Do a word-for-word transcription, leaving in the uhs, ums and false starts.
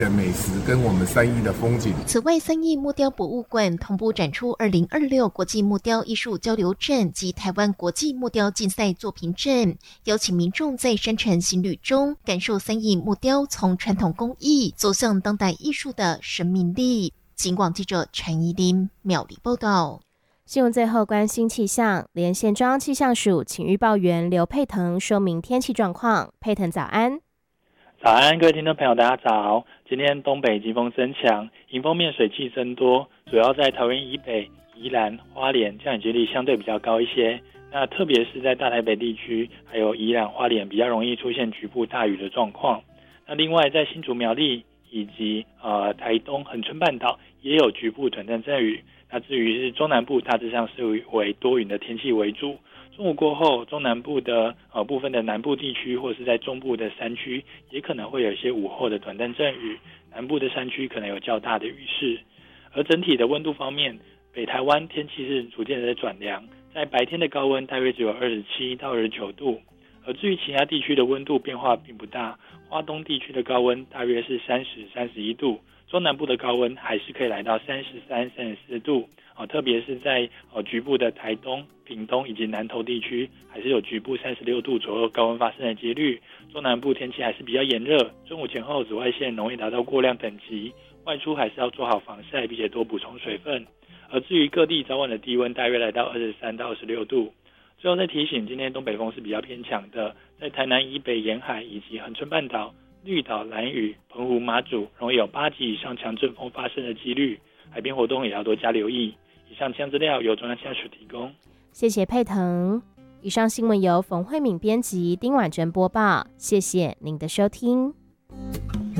美食跟我们三义的风景。 此外，三义木雕博物馆同步展出二零二六国际木雕艺术交流展及台湾国际木雕竞赛作品展，邀请民众在山城行旅中感受三义木雕从传统工艺走向当代艺术的生命力。警广记者陈怡琳苗栗报道。 新闻最后关心气象，连线中央气象署请预报员刘佩腾说明天气状况。佩腾早安。 早安，各位听众朋友，大家早。今天东北季风增强，迎风面水汽增多，主要在桃园以北、宜兰、花莲降雨几率相对比较高一些。那特别是在大台北地区，还有宜兰、花莲比较容易出现局部大雨的状况。那另外在新竹苗栗以及呃台东恒春半岛也有局部短暂阵雨。那至于是中南部，大致上是为多云的天气为主。中午过后，中南部的呃部分的南部地区，或是在中部的山区，也可能会有一些午后的短暂阵雨。南部的山区可能有较大的雨势。而整体的温度方面，北台湾天气是逐渐的在转凉，在白天的高温大约只有二十七到二十九度。而至于其他地区的温度变化并不大，花东地区的高温大约是三十、三十一度。中南部的高温还是可以来到三十三、三十四度，哦，特别是在哦局部的台东、屏东以及南投地区，还是有局部三十六度左右高温发生的几率。中南部天气还是比较炎热，中午前后紫外线容易达到过量等级，外出还是要做好防晒，并且多补充水分。而至于各地早晚的低温大约来到二十三到二十六度。最后再提醒，今天东北风是比较偏强的，在台南以北沿海以及恒春半岛、绿岛、兰屿、澎湖、马祖容易有八级以上强阵风发生的几率，海边活动也要多加留意。以上气象资料由中央气象署提供。 谢谢佩腾。以上新闻由冯慧敏编辑，丁婉珍播报。谢谢您的收听。